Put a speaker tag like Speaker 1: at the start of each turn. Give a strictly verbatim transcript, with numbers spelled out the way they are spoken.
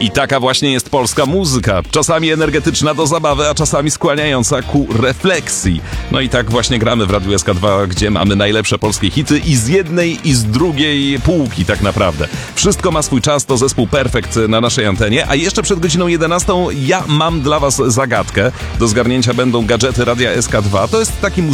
Speaker 1: I taka właśnie jest polska muzyka. Czasami energetyczna do zabawy, a czasami skłaniająca ku refleksji. No i tak właśnie gramy w Radiu S K dwa, gdzie mamy najlepsze polskie hity i z jednej, i z drugiej półki tak naprawdę. Wszystko ma swój czas, to zespół Perfekt na naszej antenie, a jeszcze przed godziną jedenastą ja mam dla was zagadkę. Do zgarnięcia będą gadżety Radia S K dwa. To jest taki